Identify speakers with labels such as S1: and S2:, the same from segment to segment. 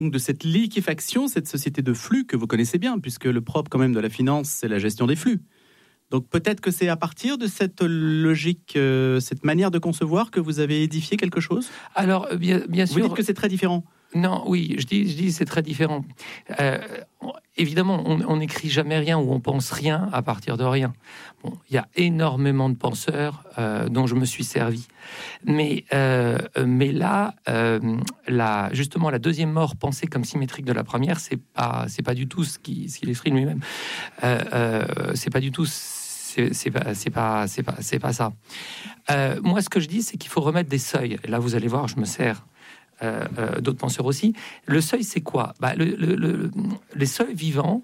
S1: de cette liquéfaction, cette société de flux que vous connaissez bien, puisque le propre quand même de la finance, c'est la gestion des flux. Donc peut-être que c'est à partir de cette logique, cette manière de concevoir que vous avez édifié quelque chose.
S2: Alors, bien sûr...
S1: Vous dites que c'est très différent.
S2: Non, oui, je dis c'est très différent. Évidemment, on n'écrit jamais rien ou on pense rien à partir de rien. Bon, il y a énormément de penseurs dont je me suis servi. Mais là, justement, la deuxième mort pensée comme symétrique de la première, c'est pas du tout ce qu'il exprime lui-même. C'est pas du tout... C'est pas ça. Moi, ce que je dis, c'est qu'il faut remettre des seuils. Et là, vous allez voir, je me sers d'autres penseurs aussi. Le seuil, c'est quoi ? Les seuils vivants,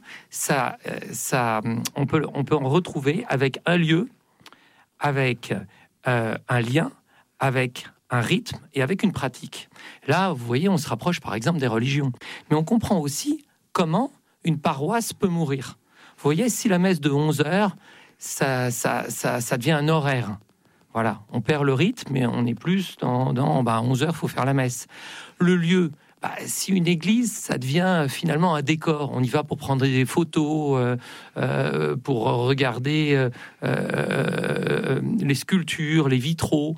S2: on peut en retrouver avec un lieu, avec un lien, avec un rythme et avec une pratique. Là, vous voyez, on se rapproche par exemple des religions. Mais on comprend aussi comment une paroisse peut mourir. Vous voyez, si la messe de 11h, ça devient un horaire. Voilà, on perd le rythme, mais on est plus dans 11h, il faut faire la messe. Le lieu, si une église, ça devient finalement un décor. On y va pour prendre des photos, pour regarder les sculptures, les vitraux.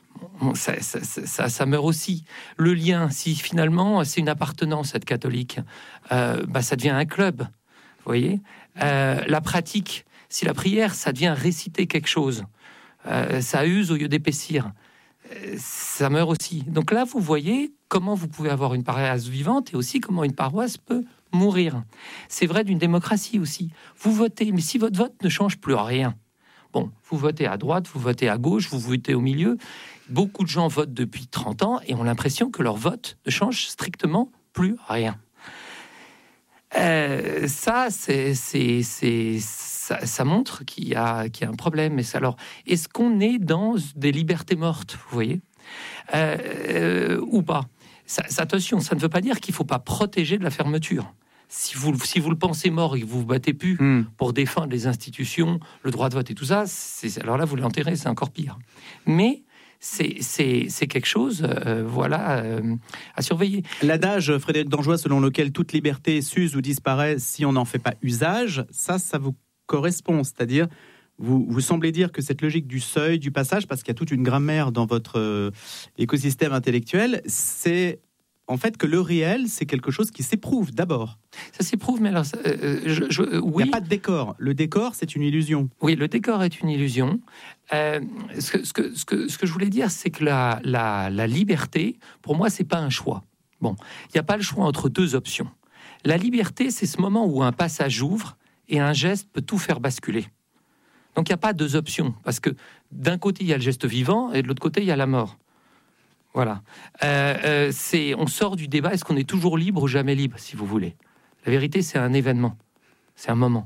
S2: Ça meurt aussi. Le lien, si finalement c'est une appartenance à être catholique, ça devient un club. Vous voyez, la pratique, si la prière, ça devient réciter quelque chose. Ça use au lieu d'épaissir. Ça meurt aussi. Donc là, vous voyez comment vous pouvez avoir une paroisse vivante et aussi comment une paroisse peut mourir. C'est vrai d'une démocratie aussi. Vous votez, mais si votre vote ne change plus rien, bon, vous votez à droite, vous votez à gauche, vous votez au milieu. Beaucoup de gens votent depuis 30 ans et ont l'impression que leur vote ne change strictement plus rien. Ça montre qu'il y a un problème. Mais alors, est-ce qu'on est dans des libertés mortes, vous voyez, ou pas? Attention, ça ne veut pas dire qu'il ne faut pas protéger de la fermeture. Si vous le pensez mort et que vous vous battez plus pour défendre les institutions, le droit de vote et tout ça, alors là, vous l'enterrez, c'est encore pire. Mais c'est quelque chose, à surveiller.
S1: L'adage, Frédéric Danjois, selon lequel toute liberté s'use ou disparaît si on n'en fait pas usage, ça vous correspond, c'est-à-dire vous semblez dire que cette logique du seuil, du passage, parce qu'il y a toute une grammaire dans votre écosystème intellectuel, c'est en fait que le réel, c'est quelque chose qui s'éprouve d'abord.
S2: Ça s'éprouve, mais alors... oui.
S1: Il n'y a pas de décor. Le décor, c'est une illusion.
S2: Oui, le décor est une illusion. Ce que je voulais dire, c'est que la liberté, pour moi, c'est pas un choix. Bon, il n'y a pas le choix entre deux options. La liberté, c'est ce moment où un passage ouvre et un geste peut tout faire basculer. Donc, il n'y a pas deux options, parce que d'un côté, il y a le geste vivant, et de l'autre côté, il y a la mort. Voilà. On sort du débat, est-ce qu'on est toujours libre ou jamais libre, si vous voulez. La vérité, c'est un événement. C'est un moment.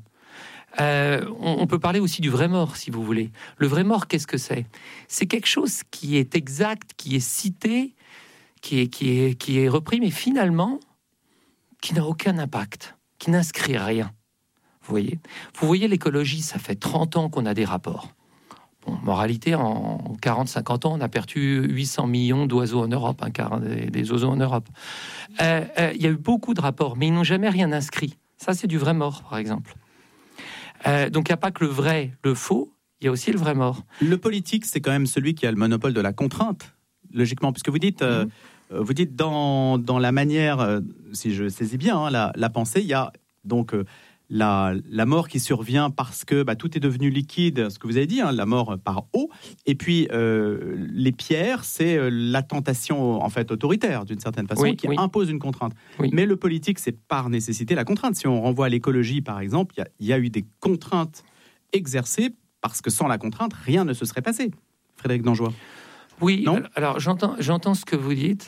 S2: On peut parler aussi du vrai mort, si vous voulez. Le vrai mort, qu'est-ce que c'est ? C'est quelque chose qui est exact, qui est cité, qui est repris, mais finalement, qui n'a aucun impact, qui n'inscrit rien. Vous voyez, l'écologie, ça fait 30 ans qu'on a des rapports. Bon, moralité, en 40-50 ans, on a perdu 800 millions d'oiseaux en Europe, un quart des oiseaux en Europe. Il y a eu beaucoup de rapports, mais ils n'ont jamais rien inscrit. Ça, c'est du vrai mort, par exemple. Donc, il n'y a pas que le vrai, le faux, il y a aussi le vrai mort.
S1: Le politique, c'est quand même celui qui a le monopole de la contrainte, logiquement, puisque vous dites dans la manière, si je saisis bien, la pensée, il y a donc... La mort qui survient parce que tout est devenu liquide, ce que vous avez dit, la mort par eau. Et puis, les pierres, c'est la tentation en fait autoritaire, d'une certaine façon, qui impose une contrainte. Oui. Mais le politique, c'est par nécessité la contrainte. Si on renvoie à l'écologie, par exemple, il y a eu des contraintes exercées parce que sans la contrainte, rien ne se serait passé. Frédéric Danjois.
S2: Oui, alors j'entends ce que vous dites.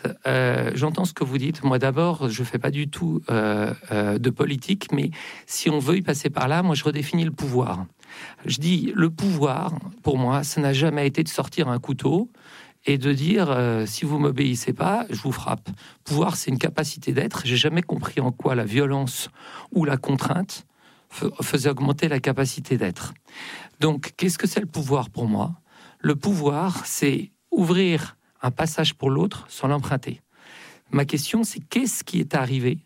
S2: Moi, d'abord, je fais pas du tout de politique, mais si on veut y passer par là, moi, je redéfinis le pouvoir. Je dis, le pouvoir, pour moi, ça n'a jamais été de sortir un couteau et de dire, si vous m'obéissez pas, je vous frappe. Pouvoir, c'est une capacité d'être. J'ai jamais compris en quoi la violence ou la contrainte faisait augmenter la capacité d'être. Donc, qu'est-ce que c'est le pouvoir pour moi ? Le pouvoir, c'est ouvrir un passage pour l'autre sans l'emprunter. Ma question, c'est qu'est-ce qui est arrivé